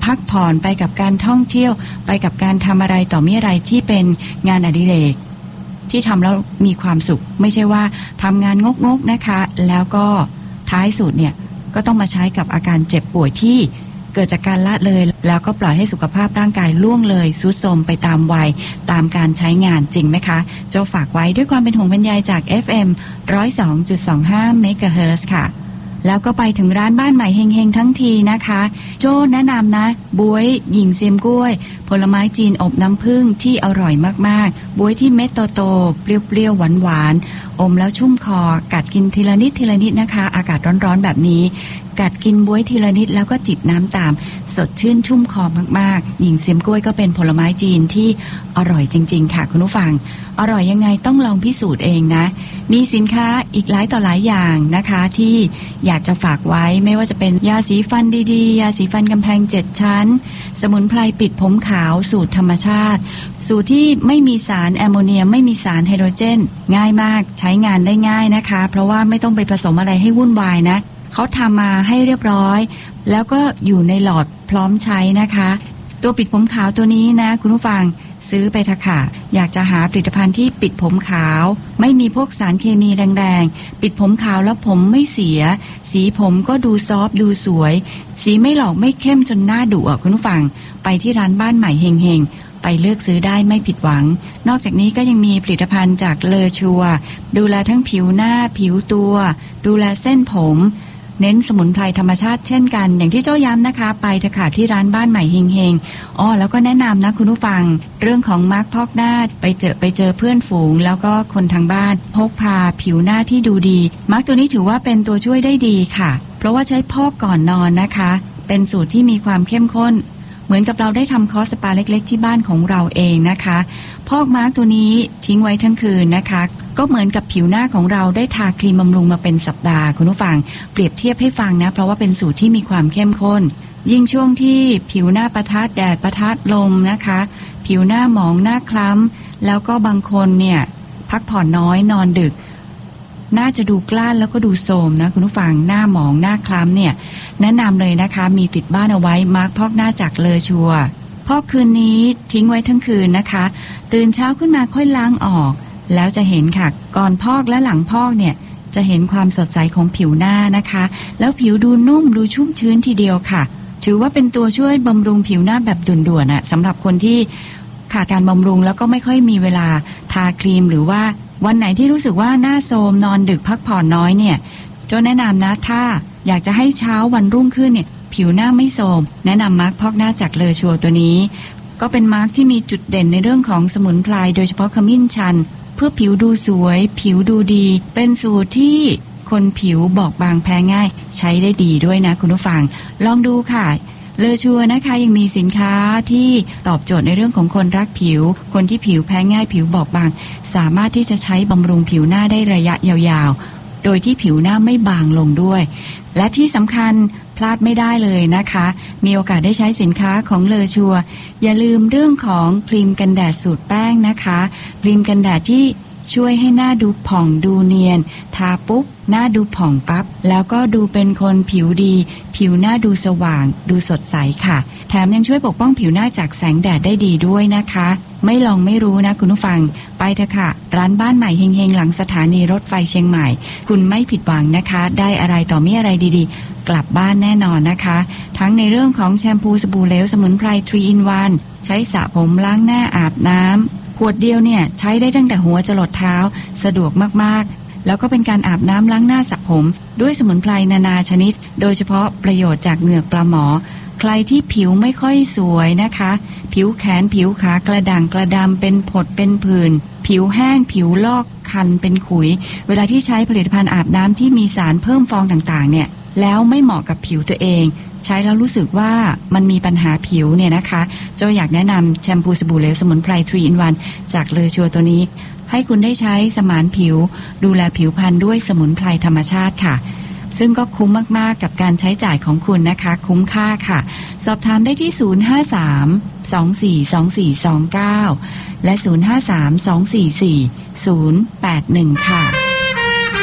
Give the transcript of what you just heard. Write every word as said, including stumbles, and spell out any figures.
พักผ่อนไปกับการท่องเที่ยวไปกับการทำอะไรต่อมีอะไรที่เป็นงานอดิเรกที่ทำแล้วมีความสุขไม่ใช่ว่าทำงานงกๆนะคะแล้วก็ท้ายสุดเนี่ยก็ต้องมาใช้กับอาการเจ็บป่วยที่เกิดจากการละเลยแล้วก็ปล่อยให้สุขภาพร่างกายล่วงเลยทรุดโทรมไปตามวัยตามการใช้งานจริงไหมคะโจฝากไว้ด้วยความเป็นห่วงเป็นใยจาก เอฟ เอ็ม หนึ่งศูนย์สองจุดสองห้า เมกะเฮิรตซ์ค่ะแล้วก็ไปถึงร้านบ้านใหม่เฮงๆทั้งทีนะคะโจ้แนะนำนะบ๊วยหญิงเซียมกล้วยผลไม้จีนอบน้ำผึ้งที่อร่อยมากๆบ๊วยที่เม็ดโตๆเปรี้ยวๆหวานๆอมแล้วชุ่มคอกัดกินทีละนิดทีละนิดนะคะอากาศร้อนๆแบบนี้กัดกินบ๊วยทีละนิดแล้วก็จิบน้ำตามสดชื่นชุ่มคอมากๆหญิงเซียมกล้วยก็เป็นผลไม้จีนที่อร่อยจริงๆค่ะคุณผู้ฟังอร่อยยังไงต้องลองพิสูจน์เองนะมีสินค้าอีกหลายต่อหลายอย่างนะคะที่อยากจะฝากไว้ไม่ว่าจะเป็นยาสีฟันดีๆยาสีฟันกำแพงเจ็ดชั้นสมุนไพรปิดผมขาวสูตรธรรมชาติสูตรที่ไม่มีสารแอมโมเนียไม่มีสารไฮโดรเจนง่ายมากใช้งานได้ง่ายนะคะเพราะว่าไม่ต้องไปผสมอะไรให้วุ่นวายนะเขาทำมาให้เรียบร้อยแล้วก็อยู่ในหลอดพร้อมใช้นะคะตัวปิดผมขาวตัวนี้นะคุณผู้ฟังซื้อไปเถอะค่ะอยากจะหาผลิตภัณฑ์ที่ปิดผมขาวไม่มีพวกสารเคมีแรงๆปิดผมขาวแล้วผมไม่เสียสีผมก็ดูซอฟต์ดูสวยสีไม่หลอกไม่เข้มจนหน้าดุอ่ะคุณผู้ฟังไปที่ร้านบ้านใหม่เฮงๆไปเลือกซื้อได้ไม่ผิดหวังนอกจากนี้ก็ยังมีผลิตภัณฑ์จากเลอชัวดูแลทั้งผิวหน้าผิวตัวดูแลเส้นผมเน้นสมุนไพรธรรมชาติเช่นกันอย่างที่เจ้าย้ำนะคะไปเถอะค่ะที่ร้านบ้านใหม่เฮงๆอ้อแล้วก็แนะนำนะคุณผู้ฟังเรื่องของมาร์คพอกหน้าไปเจอไปเจอเพื่อนฝูงแล้วก็คนทางบ้านพกพาผิวหน้าที่ดูดีมาร์คตัวนี้ถือว่าเป็นตัวช่วยได้ดีค่ะเพราะว่าใช้พอกก่อนนอนนะคะเป็นสูตรที่มีความเข้มข้นเหมือนกับเราได้ทำคอร์สสปาเล็กๆที่บ้านของเราเองนะคะพอกมาร์คตัวนี้ทิ้งไว้ทั้งคืนนะคะก็เหมือนกับผิวหน้าของเราได้ทาครีมบำรุงมาเป็นสัปดาห์คุณผู้ฟังเปรียบเทียบให้ฟังนะเพราะว่าเป็นสูตรที่มีความเข้มข้นยิ่งช่วงที่ผิวหน้าปะทะแดดปะทะลมนะคะผิวหน้าหมองหน้าคล้ำแล้วก็บางคนเนี่ยพักผ่อนน้อยนอนดึกน่าจะดูกล้านแล้วก็ดูโทรมนะคุณผู้ฟังหน้าหมองหน้าคล้ำเนี่ยแนะนำเลยนะคะมีติดบ้านเอาไว้มาร์คพอกหน้าจากเลอชัวพอกคืนนี้ทิ้งไว้ทั้งคืนนะคะตื่นเช้าขึ้นมาค่อยล้างออกแล้วจะเห็นค่ะก่อนพอกและหลังพอกเนี่ยจะเห็นความสดใสของผิวหน้านะคะแล้วผิวดูนุ่มดูชุ่มชื้นทีเดียวค่ะถือว่าเป็นตัวช่วยบำรุงผิวหน้าแบบด่วนๆน่ะสำหรับคนที่ขาดการบำรุงแล้วก็ไม่ค่อยมีเวลาทาครีมหรือว่าวันไหนที่รู้สึกว่าหน้าโทรมนอนดึกพักผ่อนน้อยเนี่ยโจ้แนะนำนะถ้าอยากจะให้เช้าวันรุ่งขึ้นเนี่ยผิวหน้าไม่โทรมแนะนำมาร์คพอกหน้าจากเลอชัวตัวนี้ก็เป็นมาร์คที่มีจุดเด่นในเรื่องของสมุนไพรโดยเฉพาะขมิ้นชันเพื่อผิวดูสวยผิวดูดีเป็นสูตรที่คนผิวบอบบางแพ้ง่ายใช้ได้ดีด้วยนะคุณผู้ฟังลองดูค่ะเลอชัวนะคะยังมีสินค้าที่ตอบโจทย์ในเรื่องของคนรักผิวคนที่ผิวแพ้ง่ายผิวบอบบางสามารถที่จะใช้บำรุงผิวหน้าได้ระยะยาวๆโดยที่ผิวหน้าไม่บางลงด้วยและที่สำคัญพลาดไม่ได้เลยนะคะมีโอกาสได้ใช้สินค้าของเลอชัวอย่าลืมเรื่องของครีมกันแดดสูตรแป้งนะคะครีมกันแดดที่ช่วยให้หน้าดูผ่องดูเนียนทาปุ๊บหน้าดูผ่องปั๊บแล้วก็ดูเป็นคนผิวดีผิวหน้าดูสว่างดูสดใสค่ะแถมยังช่วยปกป้องผิวหน้าจากแสงแดดได้ดีด้วยนะคะไม่ลองไม่รู้นะคุณผู้ฟังไปเถอะค่ะร้านบ้านใหม่เฮงๆหลังสถานีรถไฟเชียงใหม่คุณไม่ผิดหวังนะคะได้อะไรต่อมีอะไรดีๆกลับบ้านแน่นอนนะคะทั้งในเรื่องของแชมพูสบู่เหลวสมุนไพร ทรี อิน วัน ใช้สระผมล้างหน้าอาบน้ำขวดเดียวเนี่ยใช้ได้ตั้งแต่หัวจรดเท้าสะดวกมากๆแล้วก็เป็นการอาบน้ำล้างหน้าสระผมด้วยสมุนไพรนานาชนิดโดยเฉพาะประโยชน์จากเหงือกปลาหมอใครที่ผิวไม่ค่อยสวยนะคะผิวแขนผิวขากระด่างกระดำเป็นผดเป็นผื่นผิวแห้งผิวลอกคันเป็นขุยเวลาที่ใช้ผลิตภัณฑ์อาบน้ำที่มีสารเพิ่มฟองต่างๆเนี่ยแล้วไม่เหมาะกับผิวตัวเองใช้แล้วรู้สึกว่ามันมีปัญหาผิวเนี่ยนะคะโจอยากแนะนำแชมพูสบู่เหลวสมุนไพร ทรี อิน วัน จากเลอชัวตัวนี้ให้คุณได้ใช้สมานผิวดูแลผิวพรรณด้วยสมุนไพรธรรมชาติค่ะซึ่งก็คุ้มมากๆกับการใช้จ่ายของคุณนะคะคุ้มค่าค่ะสอบถามได้ที่ศูนย์ ห้า สาม สอง สี่ สอง สี่ สอง เก้าและศูนย์ ห้า สาม สอง สี่ สี่ ศูนย์ แปด หนึ่งค่ะ